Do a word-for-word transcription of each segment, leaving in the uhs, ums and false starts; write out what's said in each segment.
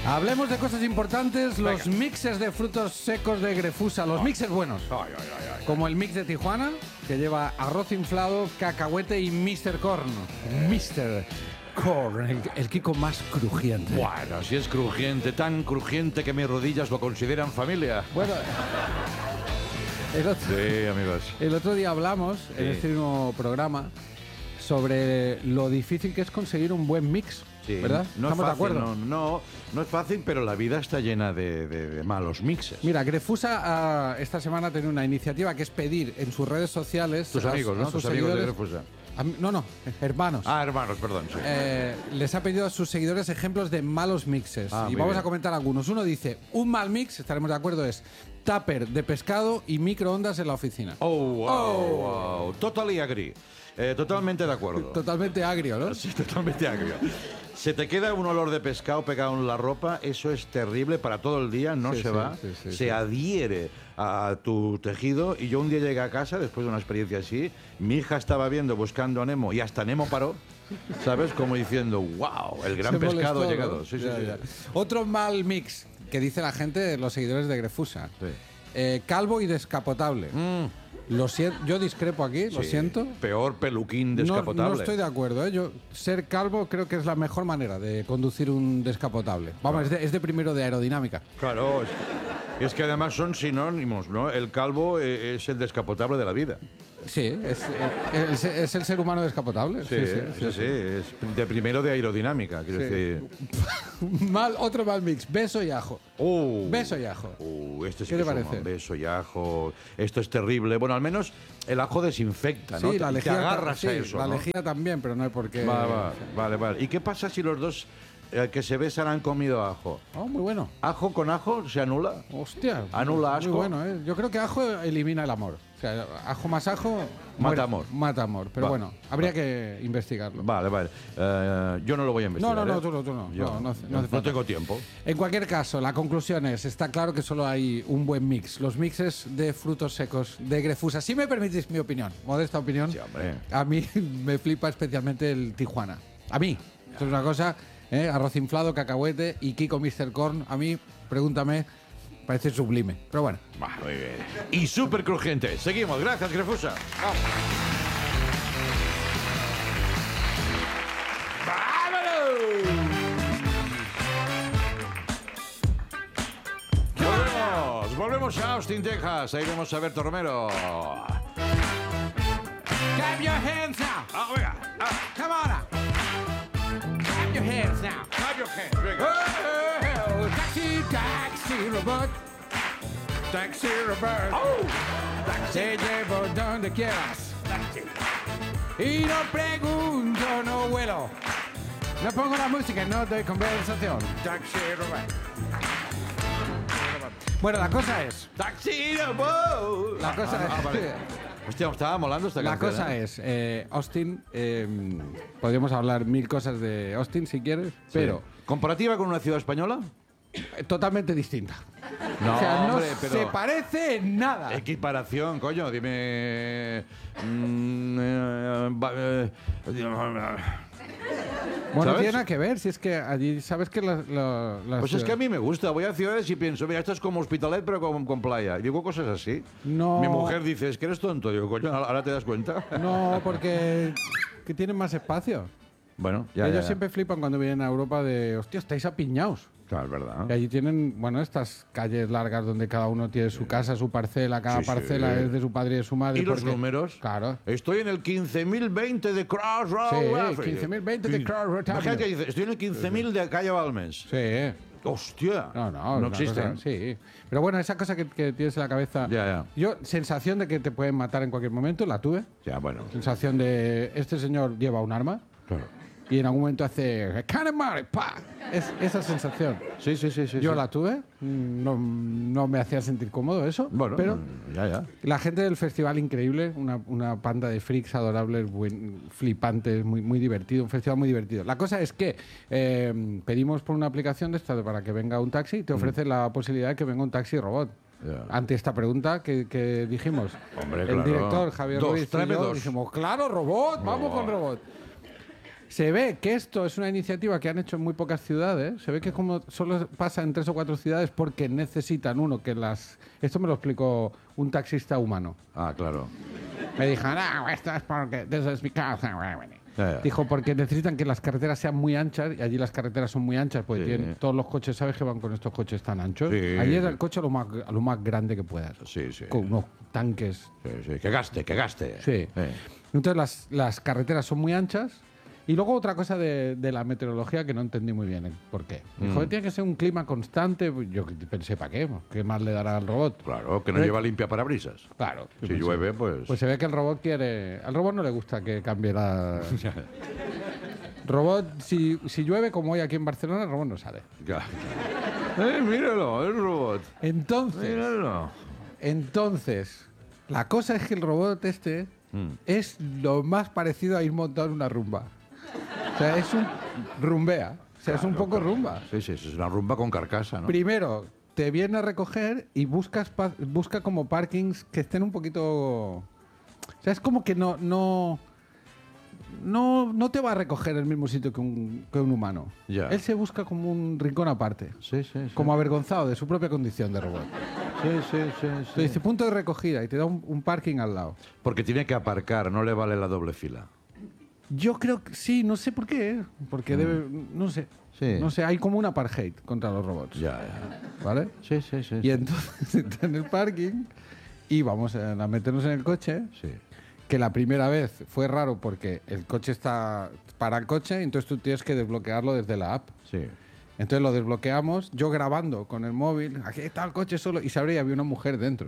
Hablemos de cosas importantes, los Venga. mixes de frutos secos de Grefusa, los mixes buenos. Ay, ay, ay, ay. Como el mix de Tijuana, que lleva arroz inflado, cacahuete y mister Corn. mister Corn, el, el Kiko más crujiente. Bueno, si es crujiente, tan crujiente que mis rodillas lo consideran familia. Bueno, el otro, Sí, amigos. el otro día hablamos en Sí. este mismo programa sobre lo difícil que es conseguir un buen mix, Sí, ¿verdad? No es ¿Estamos fácil, de acuerdo? No, no, no es fácil, pero la vida está llena de, de- de malos mixes. Mira, Grefusa ah, esta semana ha tenido una iniciativa que es pedir en sus redes sociales Tus a- amigos, a ¿no? sus Tus amigos de seguidores- Grefusa. a mí- no, no, hermanos. Ah, hermanos, perdón. Sí. Eh, les ha pedido a sus seguidores ejemplos de malos mixes. Ah, y muy vamos bien. a comentar algunos. Uno dice, un mal mix, estaremos de acuerdo, es tupper de pescado y microondas en la oficina. Oh, wow, wow. Totally agree. Eh, totalmente de acuerdo. Totalmente agrio, ¿no? Sí, totalmente agrio. Se te queda un olor de pescado pegado en la ropa, eso es terrible para todo el día, no Sí, se sí, va, sí, sí, se sí. adhiere a tu tejido. Y yo un día llegué a casa, después de una experiencia así, mi hija estaba viendo Buscando a Nemo y hasta Nemo paró, ¿sabes? Como diciendo, wow, el gran Se pescado molestó, ha llegado. ¿no? Sí, sí, Ya, sí. ya. Otro mal mix que dice la gente, los seguidores de Grefusa. Sí. Eh, calvo y descapotable. Mm, Lo siento, yo discrepo aquí, lo sí. siento. Peor peluquín No, descapotable. no estoy de acuerdo. ¿eh? Yo, ser calvo creo que es la mejor manera de conducir un descapotable. Vamos, es, de, es de primero de aerodinámica. Claro, es que, es que además son sinónimos, ¿no? El calvo eh, es el descapotable de la vida. Sí, es, eh, es- es el ser humano descapotable. Sí, sí, sí, es de primero de aerodinámica, quiero Sí. decir. Mal, otro mal mix, beso y ajo. Uh, Beso y ajo. Uh, este sí ¿Qué que te es un parece? beso y ajo. Esto es terrible. Bueno, al menos el ajo desinfecta, ¿no? Sí, Te- la te lejía, agarras sí, a eso, la ¿no? lejía también, pero no hay por qué. Va, va, vale, vale. ¿Y qué pasa si los dos eh, que se besan han comido ajo? Oh, muy bueno. ¿Ajo con ajo se anula? Hostia. Anula asco. Muy bueno, ¿eh? Yo creo que ajo elimina el amor. O sea, ajo más ajo. Mata muere- amor. Mata amor. Pero Va, bueno, habría va. que investigarlo. Vale, vale. Eh, yo no lo voy a investigar. No, no, no, ¿eh? tú no, tú no. Yo No, no hace- no hace falta. tengo tiempo. En cualquier caso, la conclusión es, está claro que solo hay un buen mix. Los mixes de frutos secos de Grefusa. Si me permitís mi opinión, modesta opinión, Sí, hombre. a mí me flipa especialmente el Tijuana. A mí. Esto es una cosa, ¿eh? Arroz inflado, cacahuete y Kiko mister Corn. A mí, pregúntame, parece sublime. Pero bueno. Va, muy bien. Y súper crujiente. Seguimos. Gracias, Grefusa. ¡Vámonos! Volvemos a Austin, Texas. Ahí vamos a ver Romero. Clap your hands now. Ah, venga. Ah, Come on now. Clap your hands now. clap your hands, venga. Oh, taxi, taxi, robot. Taxi, robot. Oh, Se llevo donde quieras. Y no pregunto, no vuelo. No pongo la música, no doy conversación. taxi, robot. Bueno, la cosa es. Taxi, robot. La cosa Ah, ah, es. vale. Hostia, me estaba molando esta La canción. cosa ¿eh? es, eh, Austin, eh, podríamos hablar mil cosas de Austin si quieres, pero Sí. ¿Comparativa con una ciudad española? eh, totalmente distinta. No, o sea, no hombre, pero- se parece en nada. Equiparación, coño, dime. mm, eh, va- eh, Bueno, no ¿sabes? tiene nada que ver, si es que allí sabes que las... la- las- Pues es que a mí me gusta. Voy a ciudades y pienso, mira, esto es como Hospitalet, pero con, con playa. Y digo cosas así. No. Mi mujer dice, es que eres tonto. Digo, coño, ahora te das cuenta. No, porque que tienen más espacio. Bueno, ya, Ellos ya, ya. siempre flipan cuando vienen a Europa de, hostia, estáis apiñados. Claro, es verdad. Y allí tienen, bueno, estas calles largas donde cada uno tiene su casa, su parcela, cada Sí, sí. parcela es de su padre y de su madre. ¿Y los porque- números? Claro. Estoy en el quince mil veinte de Crossroads. Sí, Avenue. quince mil veinte de Crossroads Imagínate Avenue. que dice, estoy en el quince mil de calle Balmes. Sí. Hostia. No, no. No una existen. cosa- sí. Pero bueno, esa cosa que, que tienes en la cabeza. Ya, ya. Yo, sensación de que te pueden matar en cualquier momento, la tuve. Ya, bueno. Sensación de, este señor lleva un arma. Claro. Y en algún momento hace, ¡Canemare! ¡Pa! Es esa sensación. Sí, sí, sí, sí. Yo sí. la tuve, no, no me hacía sentir cómodo eso, Bueno, pero ya, ya. la gente del festival increíble, una, una panda de freaks adorables, buen- flipantes, muy, muy divertido, un festival muy divertido. La cosa es que eh, pedimos por una aplicación de esta para que venga un taxi y te ofrece la posibilidad de que venga un taxi robot. Ya. Ante esta pregunta que, que dijimos, Hombre, el claro. director Javier Dos, Ruiz y tráeme yo dos. dijimos, claro, robot, vamos con robot. Se ve que esto es una iniciativa que han hecho en muy pocas ciudades. Se ve que como solo pasa en tres o cuatro ciudades porque necesitan uno que las... Esto me lo explicó un taxista humano. Ah, claro. Me dijo, no, esto es porque... This is because... Ya, ya. Dijo, porque necesitan que las carreteras sean muy anchas, y allí las carreteras son muy anchas, porque Sí. tienen, todos los coches, ¿sabes que van con estos coches tan anchos? Sí. Allí es el coche a lo más, a lo más grande que puedas. Sí, sí. Con unos tanques. Sí, sí. Que gaste, que gaste. Sí. Eh. Entonces las, las carreteras son muy anchas. Y luego otra cosa de, de la meteorología que no entendí muy bien el por qué. Dijo, Mm. tiene que ser un clima constante. Yo pensé, ¿para qué? ¿Qué más le dará al robot? Claro, que no Pero- lleva limpia parabrisas. Claro. yo Si pensé. llueve, pues... Pues se ve que el robot quiere... Al robot no le gusta que cambie la... Robot, si, si llueve como hoy aquí en Barcelona, el robot no sale. Ya. Eh, míralo, el robot. Entonces, Míralo. entonces, la cosa es que el robot este Mm. es lo más parecido a ir montado en una rumba. O sea, es un rumbea. O sea, es un Claro, poco claro. rumba. Sí, sí, es una rumba con carcasa, ¿no? Primero, te viene a recoger y buscas pa- busca como parkings que estén un poquito... O sea, es como que no... no no, no te va a recoger en el mismo sitio que un, que un humano. Ya. Él se busca como un rincón aparte. Sí, sí, sí. Como avergonzado de su propia condición de robot. Sí, sí, sí, sí. Te dice punto de recogida y te da un, un parking al lado. Porque tiene que aparcar, no le vale la doble fila. Yo creo que sí, no sé por qué. Porque debe. No sé. Sí. No sé, hay como un apartheid contra los robots. Ya, ya. ¿Vale? Sí, sí, sí. Y entonces está en el parking y vamos a a meternos en el coche. Sí. Que la primera vez fue raro porque el coche está para el coche y entonces tú tienes que desbloquearlo desde la app. Sí. Entonces lo desbloqueamos, yo grabando con el móvil, aquí está el coche solo, y se abría y había una mujer dentro.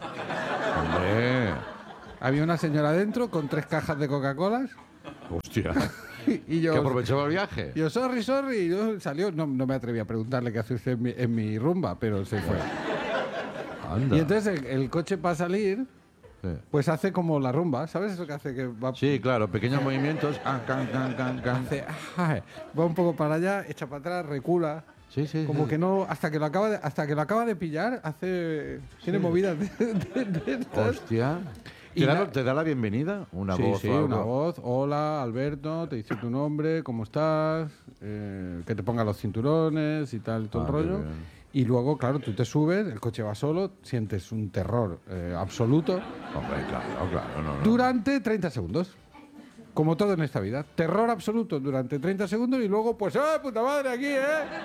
Hombre. Había una señora dentro con tres cajas de Coca-Cola Hostia. y yo... Que aprovechaba el viaje. Yo, sorry, sorry, y yo salió, no, no me atreví a preguntarle qué hace usted en mi, en mi rumba, pero se fue. Anda. Y entonces el, el coche para salir, Sí. pues hace como la rumba, ¿sabes eso que hace? Que va, Sí, claro, pequeños movimientos. Ah, can, can, can, can. hace, ay, va un poco para allá, echa para atrás, recula. Sí, sí. Como sí. que no, hasta que lo acaba de, hasta que lo acaba de pillar, hace, tiene movidas de, de- de estas. Hostia. Y ¿Te da, la- ¿Te da la bienvenida? Una Sí, voz sí, o algo? una voz. Hola, Alberto, te dice tu nombre, cómo estás, eh, que te ponga los cinturones y tal, y todo Ah, el qué rollo. bien. Y luego, claro, tú te subes, el coche va solo, sientes un terror eh, absoluto Hombre, claro, claro. No, no. durante treinta segundos. Como todo en esta vida. Terror absoluto durante treinta segundos y luego, pues, ¡ah, puta madre, aquí, eh!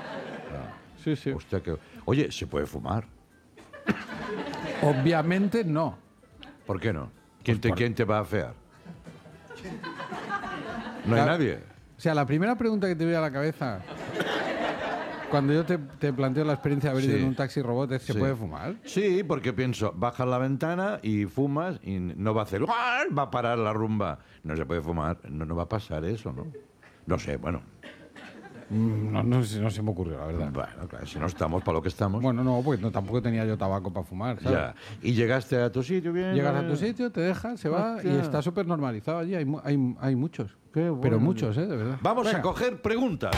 Sí, sí. Hostia, que... Oye, ¿se puede fumar? Obviamente no. ¿Por qué no? ¿Quién, Pues te, por- ¿quién te va a afear? No hay Claro. nadie. O sea, la primera pregunta que te viene a la cabeza cuando yo te, te planteo la experiencia de haber ido Sí. en un taxi robot es, ¿se Sí. puede fumar? Sí, porque pienso, bajas la ventana y fumas y no va a hacer... ¡ah! Va a parar la rumba. No se puede fumar. No, no va a pasar eso, ¿no? No sé, bueno. Mm, No, no, se- no se me ocurrió, la verdad. Bueno, claro, si no estamos para lo que estamos. Bueno, no, pues no, tampoco tenía yo tabaco para fumar, ¿sabes? ya. Y llegaste a tu sitio bien. Llegas a eh? tu sitio, te dejas, se va Hostia. y está súper normalizado allí. Hay, mu- hay, hay muchos. Qué bueno. Pero muchos, ¿eh? De verdad. Vamos Venga. a coger preguntas.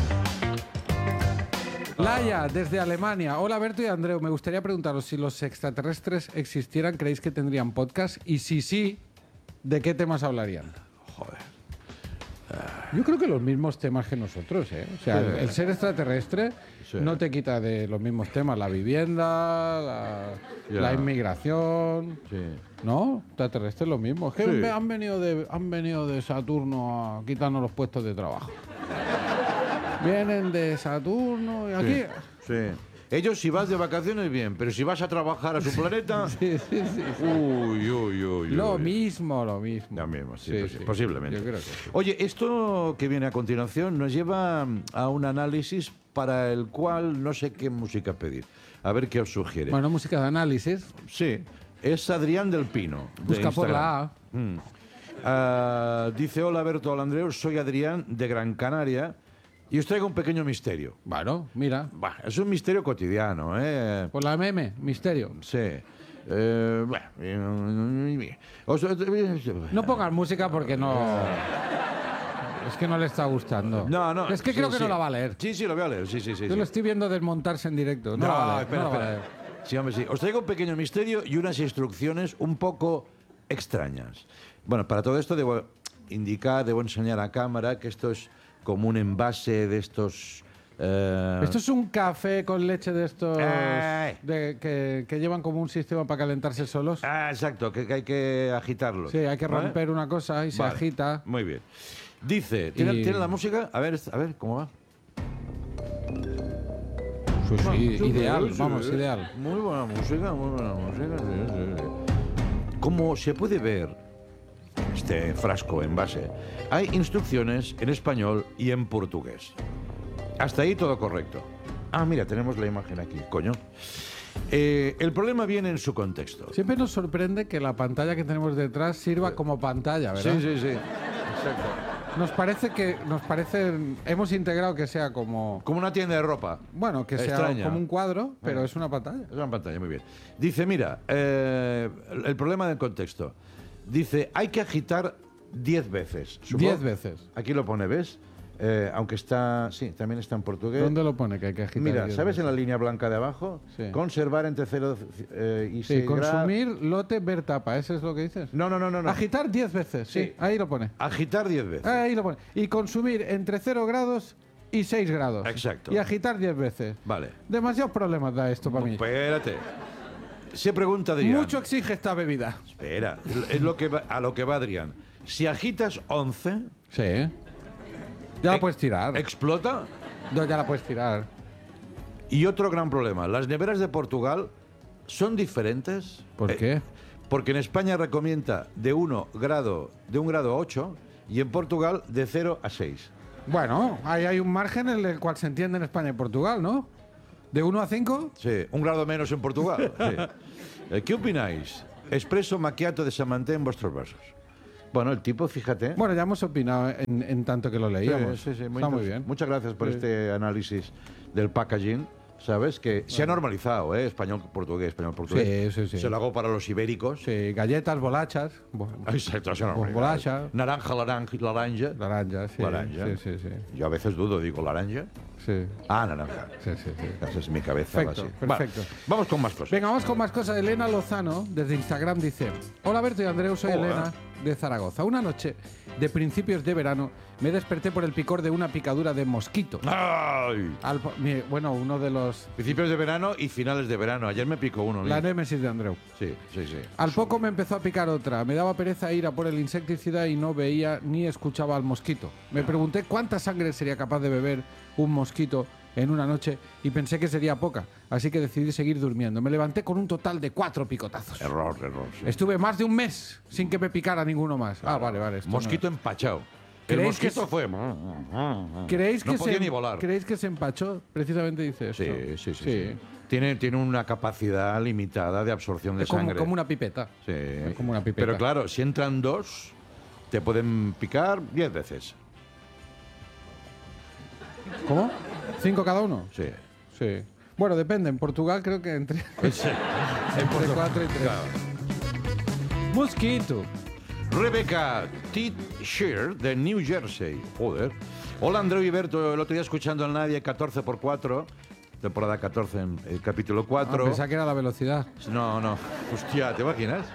Laia, desde Alemania. Hola, Berto y Andreu. Me gustaría preguntaros si los extraterrestres existieran, ¿creéis que tendrían podcast? Y si sí, ¿de qué temas hablarían? Joder. Yo creo que los mismos temas que nosotros, ¿eh? O sea, Sí. el, el ser extraterrestre Sí. no te quita de los mismos temas. La vivienda, la, Ya. la inmigración... Sí. ¿No? Extraterrestres lo mismo. Es que Sí. han, venido de, han venido de Saturno a quitarnos los puestos de trabajo. Vienen de Saturno y aquí... Sí. Ellos si vas de vacaciones bien, pero si vas a trabajar a su planeta... Sí, sí, sí. Uy, uy, uy, uy. Lo mismo, lo mismo. Lo mismo, sí, Sí, posi- sí. posiblemente. Yo creo que sí. Oye, esto que viene a continuación nos lleva a un análisis para el cual no sé qué música pedir. A ver qué os sugiere. Bueno, música de análisis. Sí, es Adrián del Pino. de Busca por Instagram. la A. Mm. Ah, dice, hola Berto, hola Andreu, soy Adrián de Gran Canaria y os traigo un pequeño misterio. Bueno, mira. Bah, es un misterio cotidiano, ¿eh? Por la M M, misterio. Sí. Eh, bueno, eh, os- No pongas música porque no... Es que no le está gustando. No, no. Es que sí, creo que sí. no la va a leer. Sí, sí, lo voy a leer. Sí, sí, sí. Yo sí. lo estoy viendo desmontarse en directo. No, No, la va a leer. espera, no la va a espera. leer. Sí, hombre, sí. Os traigo un pequeño misterio y unas instrucciones un poco extrañas. Bueno, para todo esto debo indicar, debo enseñar a cámara que esto es como un envase de estos... eh, Esto es un café con leche de estos Ay. de- que, que llevan como un sistema para calentarse solos. Ah, exacto, que, que hay que agitarlo. Sí, hay que ¿vale? romper una cosa y se Vale, agita. Muy bien. Dice, ¿tiene, Y- ¿tiene la música? A ver, a ver, ¿cómo va? Sí, sí, Sí, ideal, sí, vamos, sí. ideal. Muy buena música, muy buena música. Sí, sí, sí. Como se puede ver, este frasco envase, hay instrucciones en español y en portugués. Hasta ahí todo correcto. Ah, mira, tenemos la imagen aquí, coño. Eh, el problema viene en su contexto. Siempre nos sorprende que la pantalla que tenemos detrás sirva como pantalla, ¿verdad? Sí, sí, sí. Exacto. Nos parece que nos parece hemos integrado que sea como Como una tienda de ropa. bueno, que sea Extraña. como un cuadro, pero Eh. es una pantalla. Es una pantalla, muy bien. Dice, mira, eh, el el problema del contexto. Dice, hay que agitar diez veces. Supongo- Diez veces. Aquí lo pone, ¿ves? Eh, aunque está, sí, también está en portugués. ¿Dónde lo pone que hay que agitar? Mira, diez ¿sabes en veces? la línea blanca de abajo? Sí. Conservar entre cero eh, y Sí, seis grados. consumir, lote, ver tapa, ¿eso es lo que dices? No, no, no, no. no. Agitar diez veces, sí, Sí. ahí lo pone. Agitar diez veces. Ahí lo pone. Y consumir entre cero grados y seis grados. Exacto. Y agitar diez veces. Vale. Demasiados problemas da esto para mí. Espérate. Se pregunta Adrián. Mucho exige esta bebida. Espera, es lo que va- a lo que va Adrián. Si agitas once, Sí. Ya la Eh, puedes tirar. explota. No, ya la puedes tirar. Y otro gran problema, las neveras de Portugal son diferentes. ¿Por Eh, qué? Porque en España recomienda de uno grado, de un grado a ocho y en Portugal de cero a seis. Bueno, ahí hay un margen en el cual se entiende en España y Portugal, ¿no? ¿De uno a cinco? Sí, un grado menos en Portugal. sí. Eh, ¿Qué opináis? Expreso macchiato de Samanté en vuestros vasos. Bueno, el tipo, fíjate. Bueno, ya hemos opinado en, en tanto que lo leíamos. Sí, sí, sí, muy Está muy interes- bien. Muchas gracias por Sí. este análisis del packaging. ¿Sabes? Que se ha normalizado, ¿eh? Español, portugués, español, portugués. Sí, sí, sí. Se lo hago para los ibéricos. Sí, galletas, bolachas. bo- Exacto, se ha normalizado. Bolacha. Naranja, laranja, laranja. Laranja, sí. Laranja. Sí, sí, sí. Yo a veces dudo, digo, ¿laranja? Sí, Ah, naranja. sí, sí, sí. Esa es mi cabeza. va Perfecto, así. perfecto. Vale, vamos con más cosas. Venga, vamos con más cosas. Elena Lozano, desde Instagram, dice: Hola, Berto y Andreu, soy Hola. Elena de Zaragoza. Una noche de principios de verano me desperté por el picor de una picadura de mosquito. ¡Ay! Al po- mi- bueno, uno de los... Principios de verano y finales de verano. Ayer me picó uno. La Lin. némesis de Andreu. Sí, sí, sí. Al poco me empezó a picar otra. Me daba pereza ir a por el insecticida y no veía ni escuchaba al mosquito. Me pregunté cuánta sangre sería capaz de beber un mosquito en una noche y pensé que sería poca. Así que decidí seguir durmiendo. Me levanté con un total de cuatro picotazos. Error, error. sí. Estuve más de un mes sin que me picara ninguno más. Ah, vale, vale. esto no- Mosquito empachado. El ¿Creéis que mosquito se- fue... ¿Creéis no que podía se, ni volar. ¿Creéis que se empachó? Precisamente dice esto. Sí, sí, sí. sí. Tiene, tiene una capacidad limitada de absorción de Es como, sangre. como una pipeta. Sí. Es como una pipeta. Pero claro, si entran dos, te pueden picar diez veces. ¿Cómo? ¿Cinco cada uno? Sí. Sí. Bueno, depende. En Portugal creo que entre, Sí. entre cuatro y tres. Claro. Mosquito. Rebecca T. Shear, de New Jersey. Joder. Hola, Andreu y Berto. El otro día escuchando al Nadie catorce por cuatro, temporada catorce, en el capítulo Ah, cuatro. pensaba que era la velocidad. No, no. Hostia, ¿te imaginas?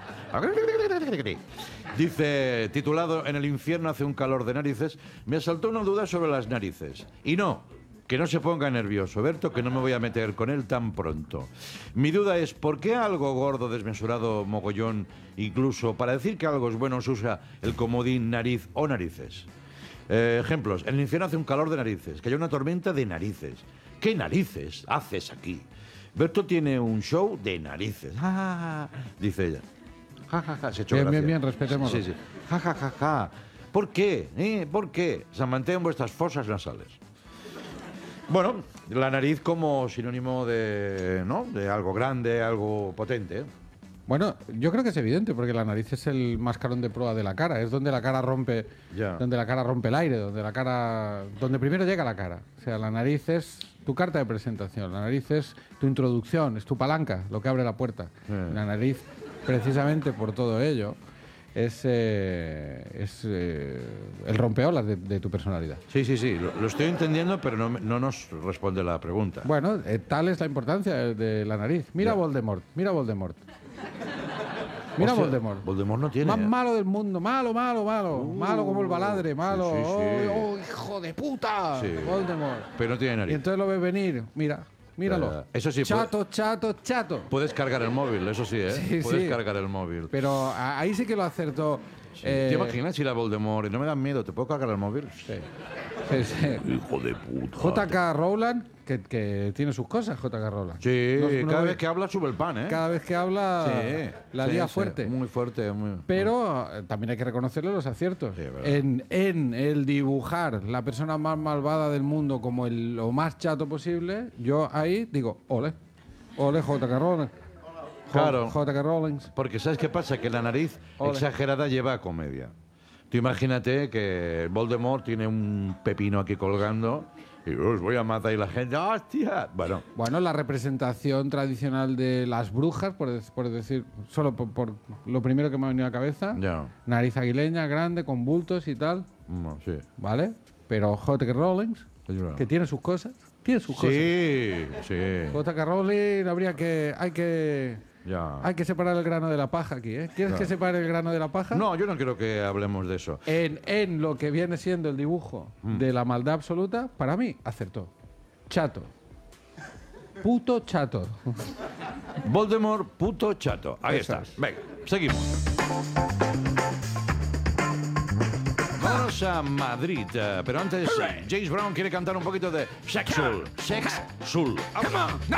Dice, titulado En el infierno hace un calor de narices, me asaltó una duda sobre las narices. Y no, que no se ponga nervioso, Berto, que no me voy a meter con él tan pronto. Mi duda es, ¿por qué algo gordo, desmesurado, mogollón, incluso para decir que algo es bueno se usa el comodín nariz o narices? Eh, ejemplos, en el infierno hace un calor de narices, que haya una tormenta de narices. ¿Qué narices haces aquí? Berto tiene un show de narices. Ja, ja, ja, dice ella. Ja, ja, ja, se ha hecho Bien, gracia. bien, bien, respetémoslo. Sí, sí. Ja, ja, ja, ja. ¿Por qué? ¿Eh? ¿Por qué? Se mantengan vuestras fosas nasales. Bueno, la nariz como sinónimo de, ¿no? de algo grande, algo potente. Bueno, yo creo que es evidente, porque la nariz es el mascarón de proa de la cara. Es donde la cara rompe, Ya. donde la cara rompe el aire, donde la cara, donde primero llega la cara. O sea, la nariz es tu carta de presentación. La nariz es tu introducción, es tu palanca, lo que abre la puerta. Sí. La nariz, precisamente por todo ello, es, eh, es eh, el rompeolas de, de tu personalidad. Sí, sí, sí, lo, lo estoy entendiendo, pero no, me- no nos responde la pregunta. Bueno, eh, tal es la importancia de la nariz. Mira Ya. Voldemort, mira Voldemort. Mira Hostia, Voldemort. Voldemort no tiene. Más ¿eh? malo del mundo, malo, malo, malo. Uh, malo como el baladre, malo. sí, sí, sí. ¡Oh, oh, hijo de puta! Sí. Voldemort. Pero no tiene Y nariz. entonces lo ves venir, mira, míralo. Ya, ya. Eso sí, Chato, chato, chato. Puedes cargar el móvil, eso sí, ¿eh? Sí, Puedes sí. cargar el móvil. Pero a- ahí sí que lo acertó. Sí. eh, ¿Te imaginas ir a Voldemort y no me dan miedo? ¿Te puedo cargar el móvil? Sí. Sí, sí. Hijo de puta. J K. Rowland, que, que tiene sus cosas, J K. Rowland. Sí, No- no cada ve- vez que habla sube el pan, ¿eh? cada vez que habla Sí, la sí, lía sí, fuerte. Muy fuerte, muy. Pero eh, también hay que reconocerle los aciertos. Sí, es verdad. en, en el dibujar la persona más malvada del mundo como el, lo más chato posible, yo ahí digo, ole, ole J K. Rowling. Jo- Claro. J K. Rowling. Porque ¿sabes qué pasa? Que la nariz Ole. exagerada lleva a comedia. Tú imagínate que Voldemort tiene un pepino aquí colgando y os voy a matar y la gente, ¡hostia! Bueno, Bueno, la representación tradicional de las brujas, por, dec- por decir, solo por, por lo primero que me ha venido a la cabeza, ya. nariz aguileña, grande, con bultos y tal, No, sí. ¿vale? Pero J K. Rowling, Es verdad. que tiene sus cosas, tiene sus cosas. Sí, sí. J K. Rowling habría que, hay que, Ya. hay que separar el grano de la paja aquí, ¿eh? ¿Quieres Claro. que separe el grano de la paja? No, yo no quiero que hablemos de eso. En, en lo que viene siendo el dibujo Mm. de la maldad absoluta, para mí, acertó. Chato. Puto chato. Voldemort, puto chato. Ahí Eso está. es. Venga, seguimos. Vamos a Madrid, eh, pero antes eh, James Brown quiere cantar un poquito de Sexual. Sexual. Come on, now